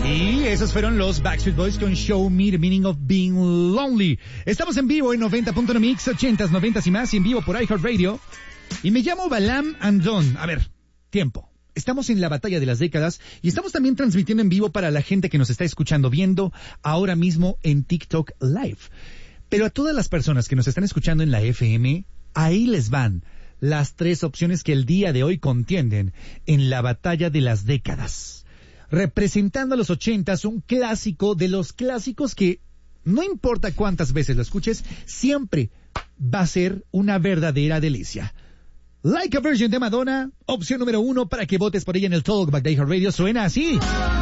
Y esos fueron los Backstreet Boys con Show Me the Meaning of Being Lonely. Estamos en vivo en 90.1 Mix, 80s, 90s y más, y en vivo por iHeartRadio. Y me llamo Balam Andon. A ver, tiempo. Estamos en la batalla de las décadas y estamos también transmitiendo en vivo para la gente que nos está escuchando, viendo ahora mismo en TikTok Live. Pero a todas las personas que nos están escuchando en la FM, ahí les van las 3 opciones que el día de hoy contienden en la batalla de las décadas. Representando a los 80s, un clásico de los clásicos que no importa cuántas veces lo escuches, siempre va a ser una verdadera delicia. Like a Virgin de Madonna, opción número 1 para que votes por ella en el Talkback de iHeartRadio, suena así.